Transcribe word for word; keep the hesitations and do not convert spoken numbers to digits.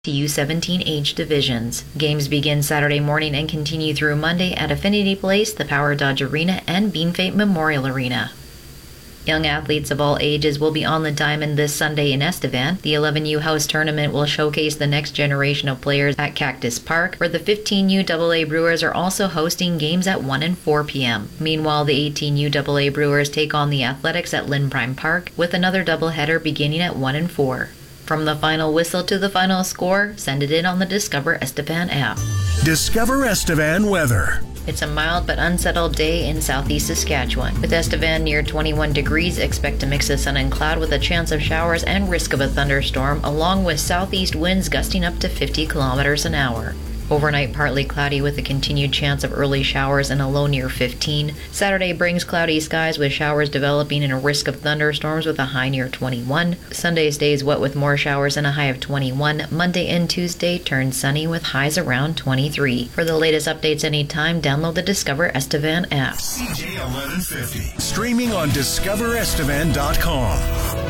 to U seventeen age divisions. Games begin Saturday morning and continue through Monday at Affinity Place, the Power Dodge Arena, and Bean Fate Memorial Arena. Young athletes of all ages will be on the diamond this Sunday in Estevan. The eleven U House Tournament will showcase the next generation of players at Cactus Park, where the fifteen U double A Brewers are also hosting games at one and four p.m. Meanwhile, the eighteen U double A Brewers take on the Athletics at Lynn Prime Park, with another doubleheader beginning at one and four. From the final whistle to the final score, send it in on the Discover Estevan app. Discover Estevan weather. It's a mild but unsettled day in southeast Saskatchewan. With Estevan near twenty-one degrees, expect a mix of sun and cloud with a chance of showers and risk of a thunderstorm, along with southeast winds gusting up to fifty kilometers an hour. Overnight, partly cloudy with a continued chance of early showers and a low near fifteen. Saturday brings cloudy skies with showers developing and a risk of thunderstorms with a high near twenty-one. Sunday stays wet with more showers and a high of twenty-one. Monday and Tuesday turn sunny with highs around twenty-three. For the latest updates anytime, download the Discover Estevan app. C J eleven fifty. Streaming on discover estevan dot com.